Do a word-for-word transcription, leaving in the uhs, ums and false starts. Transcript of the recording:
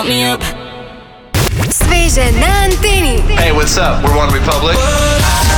Sveže na anteni. Hey, what's up? We're One Republic.